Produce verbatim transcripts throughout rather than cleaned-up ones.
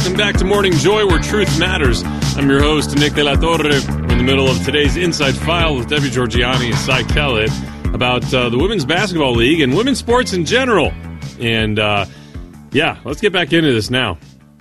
Welcome back to Morning Joy, where truth matters. I'm your host, Nick De La Torre. We're in the middle of today's Inside File with Debbie Georgiani and Cy Kellett about uh, the Women's Basketball League and women's sports in general. And, uh, yeah, let's get back into this now.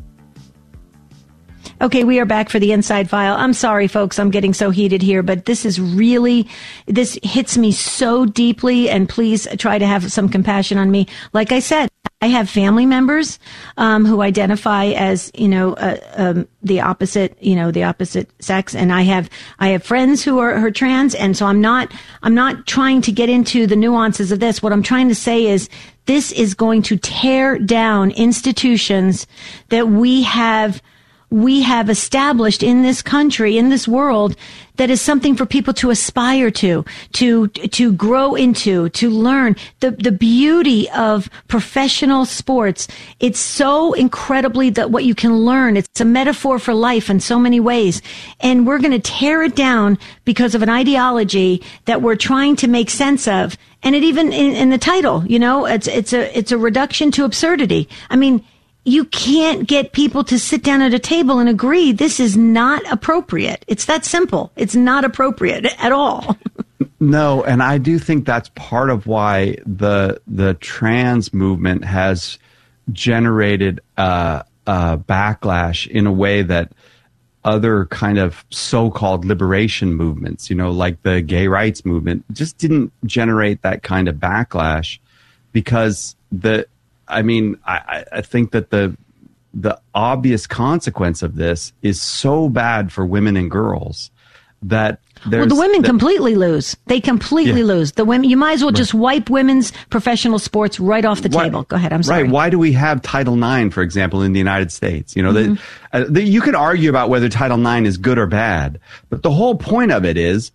Okay, we are back for the Inside File. I'm sorry, folks, I'm getting so heated here, but this is really, this hits me so deeply, and please try to have some compassion on me. Like I said, I have family members um, who identify as, you know, uh, um, the opposite, you know, the opposite sex, and I have I have friends who are, who are trans, and so I'm not I'm not trying to get into the nuances of this. What I'm trying to say is this is going to tear down institutions that we have. we have established in this country, in this world, that is something for people to aspire to, to, to grow into, to learn. The, the beauty of professional sports, it's so incredibly that what you can learn. It's a metaphor for life in so many ways. And we're going to tear it down because of an ideology that we're trying to make sense of. And it even, in, in the title, you know, it's, it's a, it's a reduction to absurdity. I mean, you can't get people to sit down at a table and agree this is not appropriate. It's that simple. It's not appropriate at all. No, and I do think that's part of why the the trans movement has generated uh, a backlash in a way that other kind of so-called liberation movements, you know, like the gay rights movement, just didn't generate that kind of backlash because the I mean, I, I think that the the obvious consequence of this is so bad for women and girls that there's... Well, the women that, completely lose. They completely yeah. lose. The women. You might as well right. just wipe women's professional sports right off the Why, table. Go ahead. I'm sorry. Right. Why do we have Title nine, for example, in the United States? You know, mm-hmm. the, uh, the, you can argue about whether Title nine is good or bad, but the whole point of it is,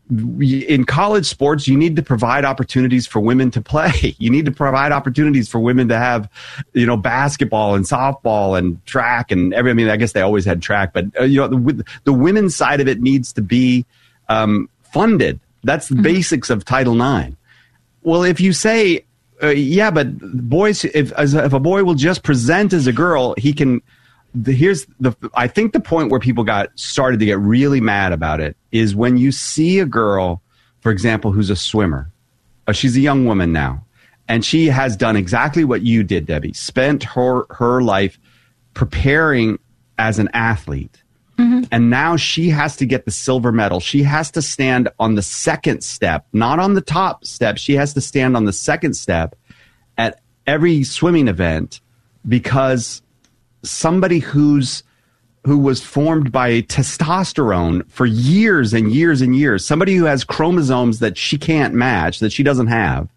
in college sports, you need to provide opportunities for women to play. You need to provide opportunities for women to have, you know, basketball and softball and track and every. I mean, I guess they always had track, but uh, you know, the, the women's side of it needs to be um, funded. That's the mm-hmm. basics of Title nine. Well, if you say, uh, yeah, but boys, if as a, if a boy will just present as a girl, he can. The, here's the, I think the point where people got started to get really mad about it is when you see a girl, for example, who's a swimmer. Uh, she's a young woman now, and she has done exactly what you did, Debbie. Spent her, her life preparing as an athlete. Mm-hmm. And now she has to get the silver medal. She has to stand on the second step, not on the top step. She has to stand on the second step at every swimming event because somebody who's who was formed by testosterone for years and years and years, somebody who has chromosomes that she can't match, that she doesn't have,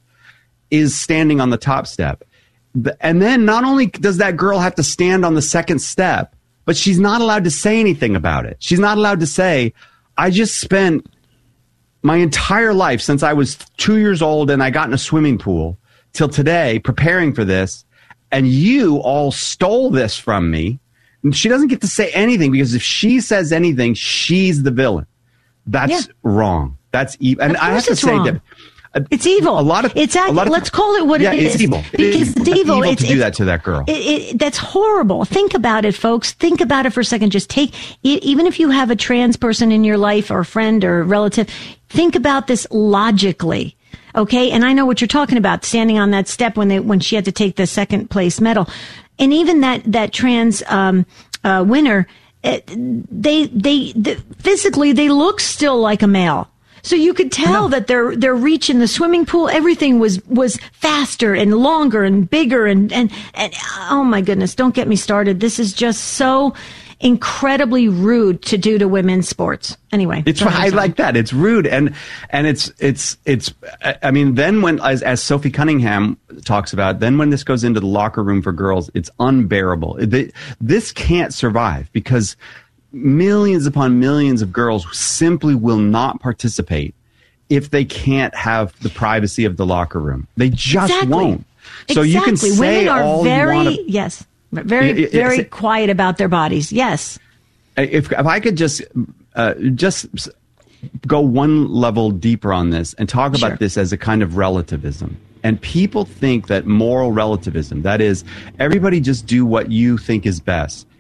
is standing on the top step. And then not only does that girl have to stand on the second step, but she's not allowed to say anything about it. She's not allowed to say, I just spent my entire life since I was two years old and I got in a swimming pool till today preparing for this, and you all stole this from me. And she doesn't get to say anything because if she says anything, she's the villain. That's yeah. wrong. That's evil. And I have to say that uh, it's evil. A lot of it's act- a lot of, let's call it what yeah, it is. It's evil. Because it's it's evil. evil it's, to do it's, that to that girl. It, it, that's horrible. Think about it, folks. Think about it for a second. Just take even if you have a trans person in your life or a friend or a relative, think about this logically. Okay, and I know what you're talking about, standing on that step when they when she had to take the second place medal, and even that that trans um, uh, winner, it, they they the, physically they look still like a male, so you could tell that their their reach in the swimming pool, everything was was faster and longer and bigger and and and oh my goodness, don't get me started. This is just so incredibly rude to do to women's sports. Anyway, it's I like that. It's rude, and and it's it's it's. I mean, then when as as Sophie Cunningham talks about, then when this goes into the locker room for girls, it's unbearable. This can't survive because millions upon millions of girls simply will not participate if they can't have the privacy of the locker room. They just exactly. won't. So exactly. you can say women are all very you want to, yes. Very, very it, quiet about their bodies. Yes. If if I could just uh, just go one level deeper on this and talk about sure. this as a kind of relativism. And people think that moral relativism, that is, everybody just do what you think is best.